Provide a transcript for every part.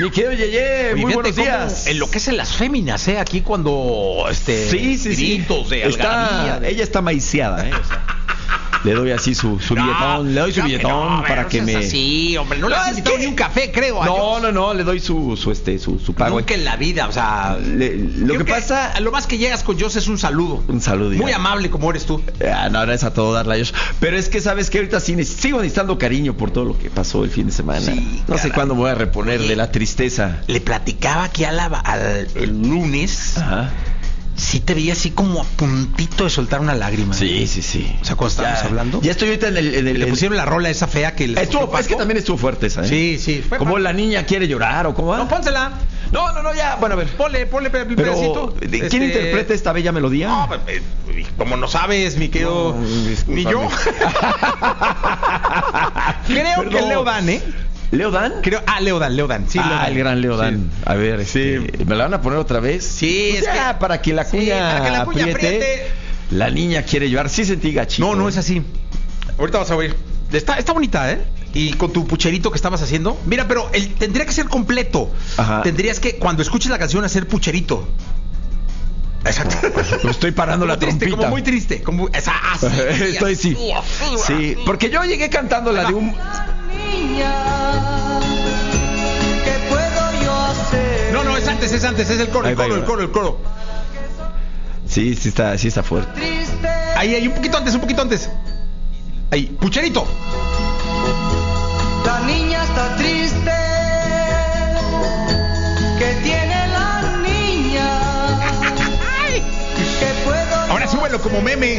Mi querido Yeye, muy buenos días. Enloquecen las féminas, aquí cuando gritos de algarabía. Ella está maiciada, o sea, le doy así su billetón, le doy su billetón para que me... Sí, hombre, no le has invitado ni un café, creo. No, le doy su pago. Nunca en la vida, o sea... Lo que pasa... Lo más que llegas con Joss es un saludo. Un saludo. Muy amable como eres tú. No, es a todo darle a Joss. Pero es que, ¿sabes qué? Ahorita sí sigo necesitando cariño por todo lo que pasó el fin de semana. Sí, no sé cuándo me voy a reponer de la tristeza. Le platicaba aquí el lunes... Ajá. Sí te veía así como a puntito de soltar una lágrima. Sí. O sea, cuando estábamos hablando. Ya estoy ahorita en el... Le pusieron la rola esa fea que... Es que también estuvo fuerte esa, Sí. Como la niña quiere llorar o cómo va. No, pónsela. No, ya. Bueno, a ver. Ponle el pedacito. ¿Quién interpreta esta bella melodía? No, como no sabes, mi querido... Ni yo. Creo que Leo Dan, ¿Leo Dan? Leo Dan. Sí, Leo Dan. El gran Leo Dan. Sí. A ver, ¿me la van a poner otra vez? Sí, pues para que la cuña apriete. La niña quiere llorar. Sí sentí gachito. No es así. Ahorita vas a oír. Está bonita, Y con tu pucherito que estabas haciendo. Mira, pero tendría que ser completo. Ajá. Tendrías que, cuando escuches la canción, hacer pucherito. Exacto. No, estoy parando la triste, trompita. Como muy triste. Estoy sí. Sí, porque yo llegué cantando la de un... No, es antes, es el coro, el coro. Sí está fuerte. Ahí, un poquito antes. Ahí, pucherito. La niña está triste. ¿Qué tiene la niña? ¿Qué puedo? Ahora súbelo como meme.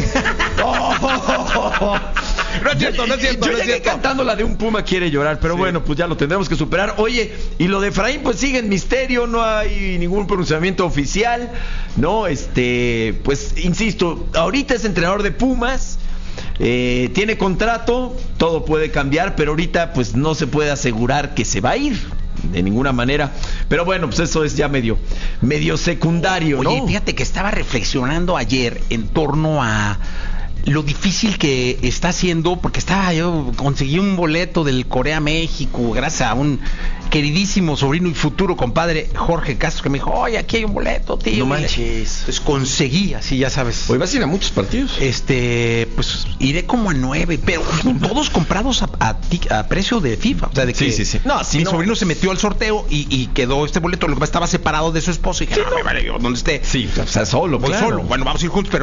No es cierto. Yo llegué cantando la de un puma quiere llorar, pero bueno, pues ya lo tendremos que superar. Oye, y lo de Efraín pues sigue en misterio, no hay ningún pronunciamiento oficial, ¿no? Pues insisto, ahorita es entrenador de Pumas, tiene contrato, todo puede cambiar, pero ahorita pues no se puede asegurar que se va a ir de ninguna manera, pero bueno, pues eso es ya medio secundario, ¿no? Oye, fíjate que estaba reflexionando ayer en torno a lo difícil que está haciendo, porque yo conseguí un boleto del Corea-México gracias a un queridísimo sobrino y futuro compadre Jorge Castro, que me dijo, oye, aquí hay un boleto, tío. No manches. Entonces conseguí, así ya sabes. Hoy vas a ir a muchos partidos. Pues iré como a 9, pero todos comprados a precio de FIFA. O sea, de que sí. Mi sobrino se metió al sorteo y quedó este boleto, lo que estaba separado de su esposa y dije, ¿dónde esté? Sí, o sea, solo, Voy claro. solo. Bueno, vamos a ir juntos, pero